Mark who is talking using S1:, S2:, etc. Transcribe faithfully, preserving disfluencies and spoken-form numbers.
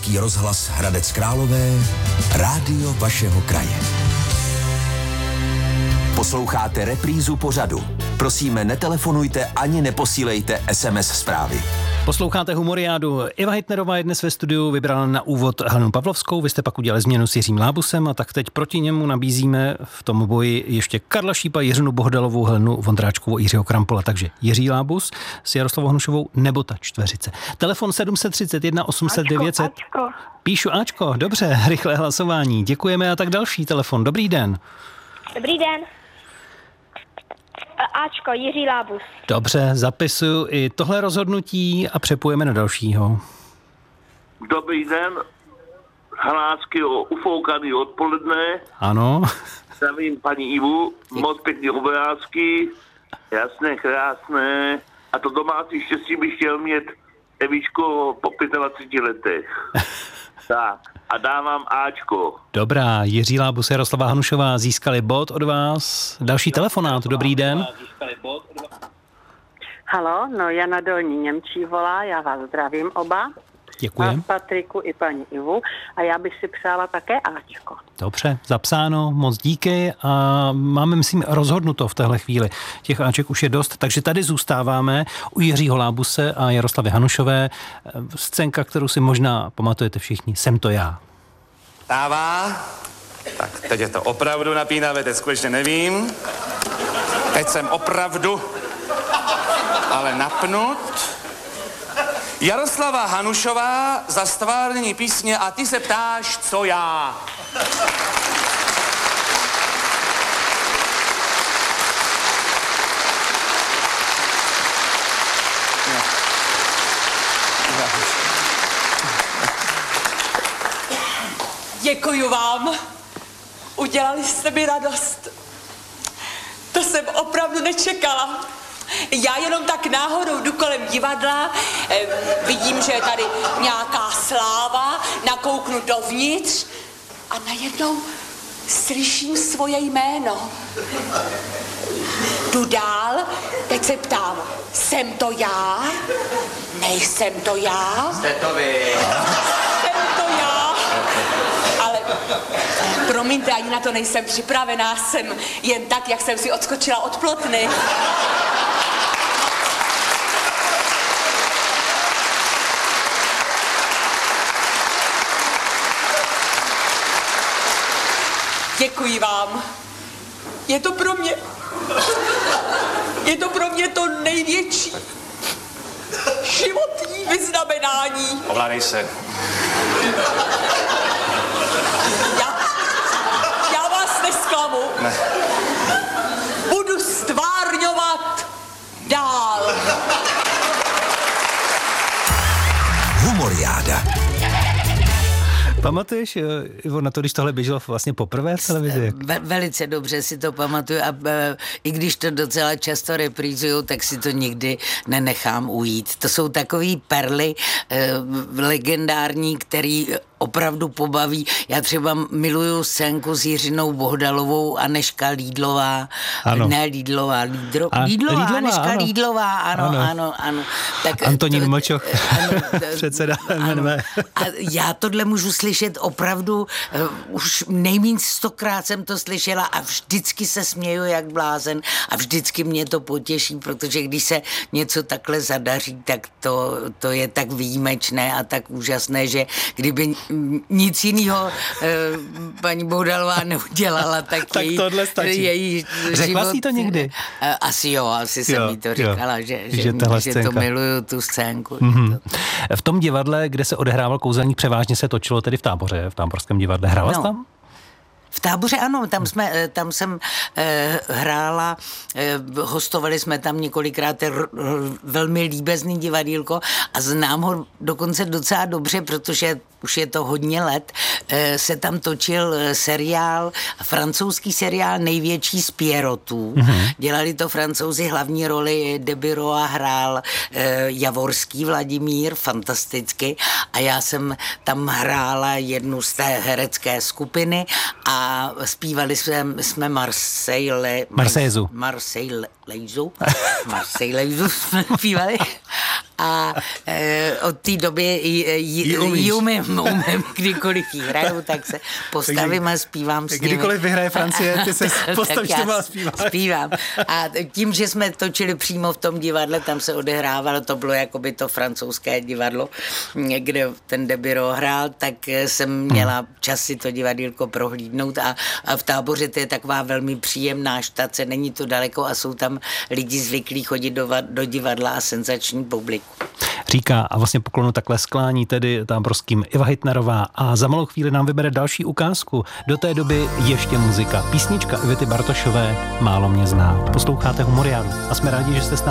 S1: Český rozhlas Hradec Králové, rádio vašeho kraje. Posloucháte reprízu pořadu. Prosíme, netelefonujte ani neposílejte es em es zprávy.
S2: Posloucháte Humoriádu. Iva Hitnerová je dnes ve studiu, vybrala na úvod Helenu Pavlovskou, vy jste pak udělali změnu s Jiřím Lábusem a tak teď proti němu nabízíme v tom boji ještě Karla Šípa, Jiřinu Bohdalovou, Helenu Vondráčkovou, Jiřího Krampola. Takže Jiří Lábus s Jaroslavou Hanušovou nebo ta čtveřice. Telefon sedm set třicet jedna osm set devět set.
S3: Ačko.
S2: Píšu Ačko, dobře, rychlé hlasování. Děkujeme a tak další telefon. Dobrý den.
S3: Dobrý den. Ačko, Jiří Lábus.
S2: Dobře, zapisuju i tohle rozhodnutí a přepujeme na dalšího.
S4: Dobrý den, hlášky o ufoukaný odpoledne.
S2: Ano.
S4: Zdravím paní Ivu, moc pěkný obrázky, jasné, krásné. A to domácí štěstí bych chtěl mít, Evičko, po dvaceti pěti letech. Tak, a dávám Ačko.
S2: Dobrá, Jiří Lábus, Jaroslava Hanušová získali bod od vás. Další telefonát, dobrý den.
S5: Halo, no Jana Dolní Němčí volá, já vás zdravím oba.
S2: Děkuji.
S5: Vás, Patriku i paní Ivu a já bych si přála také Ačko.
S2: Dobře, zapsáno, moc díky a máme, myslím, rozhodnuto v téhle chvíli. Těch Aček už je dost, takže tady zůstáváme u Jiřího Lábuse a Jaroslavy Hanušové. Scénka, kterou si možná pamatujete všichni, Jsem to já.
S6: Stává. Tak teď je to opravdu napínavé, teď skutečně nevím. Teď jsem opravdu ale napnut. Jaroslava Hanušová za stvárnění písně A ty se ptáš, co já.
S7: Děkuju vám. Udělali jste mi radost. To jsem opravdu nečekala. Já jenom tak náhodou jdu kolem divadla, eh, vidím, že je tady nějaká sláva, nakouknu dovnitř a najednou slyším svoje jméno. Jdu dál, teď se ptám, jsem to já? Nejsem to já?
S6: Jste to vy.
S7: Jsem to já? Ale promiňte, ani na to nejsem připravená, jsem jen tak, jak jsem si odskočila od plotny. Děkuji vám. Je to pro mě, je to pro mě to největší životní vyznamenání.
S6: Ovládej se.
S7: Já, já vás nesklamu.
S6: Ne.
S7: Budu stvárňovat dál.
S1: Humoriáda.
S2: Pamatuješ, Ivo, na to, když tohle běželo vlastně poprvé v televizi?
S8: Ve, velice dobře si to pamatuju a e, i když to docela často reprízuju, tak si to nikdy nenechám ujít. To jsou takový perly e, legendární, který opravdu pobaví. Já třeba miluju scénku s Jiřinou Bohdalovou a Nežka Lídlová.
S2: Ano.
S8: Ne Lídlová, Lídro,
S2: A,
S8: Lídlová,
S2: Lídlová,
S8: Nežka
S2: ano.
S8: Lídlová, ano, ano,
S2: Ano.
S8: ano. ano. Tak,
S2: Antonín
S8: to-
S2: Mlčoch,
S8: ano, to-
S2: předseda
S8: ano.
S2: M N V.
S8: A já tohle můžu slyšet opravdu, uh, už nejméně stokrát jsem to slyšela a vždycky se směju jak blázen a vždycky mě to potěší, protože když se něco takhle zadaří, tak to, to je tak výjimečné a tak úžasné, že kdyby nic jiného uh, paní Bohdalová neudělala, tak,
S2: Tak
S8: její,
S2: tohle stačí.
S8: její
S2: Řekla
S8: život,
S2: jsi to někdy?
S8: Uh, asi jo, asi jsem
S2: Jo,
S8: jí to
S2: jo.
S8: říkala, že, že,
S2: Že tahle
S8: že to
S2: scénka.
S8: miluju, tu scénku.
S2: Mhm. V tom divadle, kde se odehrával kouzelník, převážně se točilo tedy v Táboře, v Táborském divadle. Hrála jsi
S8: No.
S2: tam?
S8: V Táboře ano, tam, jsme, tam jsem eh, hrála, eh, hostovali jsme tam několikrát, r, r, velmi líbezný divadýlko a znám ho dokonce docela dobře, protože už je to hodně let, eh, se tam točil seriál, francouzský seriál Největší z Pierrotů. Mm-hmm. Dělali to Francouzi, hlavní roli Debiroa hrál eh, Javorský Vladimír, fantasticky, a já jsem tam hrála jednu z té herecké skupiny a zpívali jsme, jsme Marseille...
S2: Marseillaise.
S8: Marseillaisu. Marseillaisu jsme zpívali. a e, od té doby ji, ji, ji umím, umím, kdykoliv jí hraju, tak se postavím a zpívám s nimi.
S2: Kdykoliv vyhraje Francie, ty se postavíš tomu a zpíváš.
S8: Zpívám. A tím, že jsme točili přímo v tom divadle, tam se odehrávalo, to bylo jakoby to francouzské divadlo, kde ten De Biro hrál, tak jsem měla čas si to divadýlko prohlídnout a, a v Táboře to je taková velmi příjemná štace, není to daleko a jsou tam lidi zvyklí chodit do, do divadla a senzační publiku.
S2: Říká a vlastně poklonu takhle sklání tedy táborským Iva Heitnerová a za malou chvíli nám vybere další ukázku. Do té doby ještě muzika. Písnička Ivety Bartošové Málo mě zná. Posloucháte Humoriádu a jsme rádi, že jste s námi.